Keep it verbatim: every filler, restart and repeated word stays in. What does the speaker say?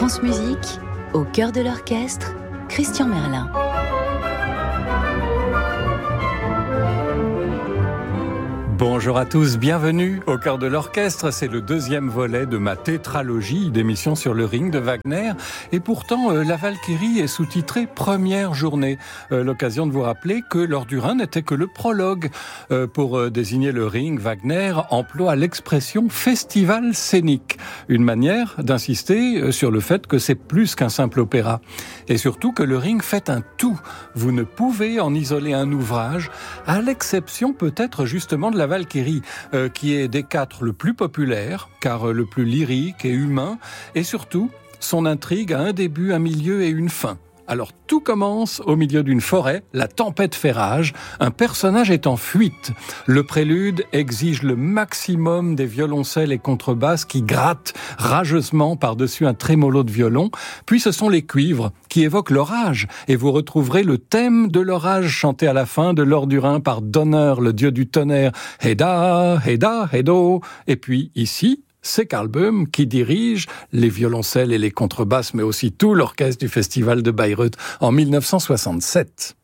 France Musique, au cœur de l'orchestre, Christian Merlin. Bonjour à tous, bienvenue au cœur de l'orchestre. C'est le deuxième volet de ma tétralogie d'émissions sur le Ring de Wagner. Et pourtant, euh, la Valkyrie est sous-titrée Première journée. Euh, l'occasion de vous rappeler que L'Or du Rhin n'était que le prologue. Euh, pour euh, désigner le Ring, Wagner emploie l'expression festival scénique. Une manière d'insister sur le fait que c'est plus qu'un simple opéra. Et surtout que le Ring fait un tout. Vous ne pouvez en isoler un ouvrage, à l'exception peut-être justement de la Valkyrie, euh, qui est des quatre le plus populaire, car euh, le plus lyrique et humain, et surtout, son intrigue a un début, un milieu et une fin. Alors tout commence au milieu d'une forêt, la tempête fait rage, un personnage est en fuite. Le prélude exige le maximum des violoncelles et contrebasses qui grattent rageusement par-dessus un trémolo de violon, puis ce sont les cuivres qui évoquent l'orage, et vous retrouverez le thème de l'orage chanté à la fin de L'Or du Rhin par Donner, le dieu du tonnerre, Heda, Heda, Hedo, et puis ici, c'est Karl Böhm qui dirige les violoncelles et les contrebasses, mais aussi tout l'orchestre du Festival de Bayreuth en mille neuf cent soixante-sept.